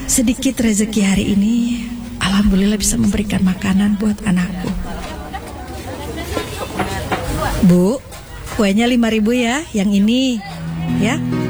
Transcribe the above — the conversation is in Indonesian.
sedikit rezeki hari ini, alhamdulillah bisa memberikan makanan buat anakku. Bu, kuenya 5.000 ya, yang ini ya.